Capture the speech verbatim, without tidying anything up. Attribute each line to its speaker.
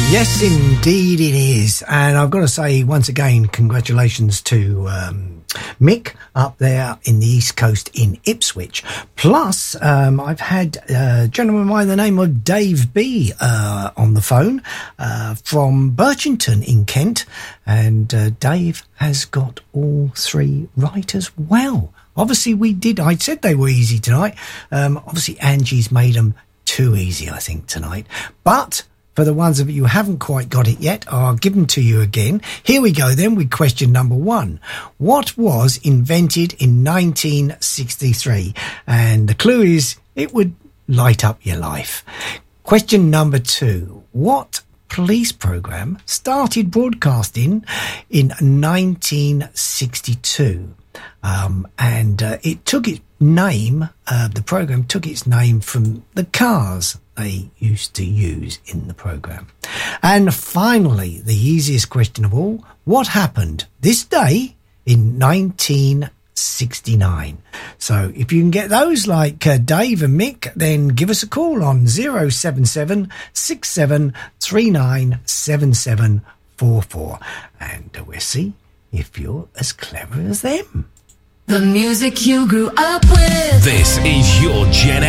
Speaker 1: Yes, indeed it is. And I've got to say, once again, congratulations to um, Mick up there in the East Coast in Ipswich. Plus, um, I've had a gentleman by the name of Dave B uh, on the phone uh, from Birchington in Kent. And uh, Dave has got all three right as well. Obviously, we did. I said they were easy tonight. Um, obviously, Angie's made them too easy, I think, tonight. But for the ones of you who haven't quite got it yet, I'll give them to you again. Here we go then with question number one. What was invented in nineteen sixty-three? And the clue is it would light up your life. Question number two. What police programme started broadcasting in nineteen sixty-two? Um, and uh, it took its name, uh, the programme took its name from the cars they used to use in the programme. And finally, the easiest question of all, what happened this day in nineteen sixty-nine? So if you can get those like uh, Dave and Mick, then give us a call on zero seven seven, six seven three nine, seven seven four four and uh, we'll see if you're as clever as them.
Speaker 2: The music you grew up with.
Speaker 3: This is your Gen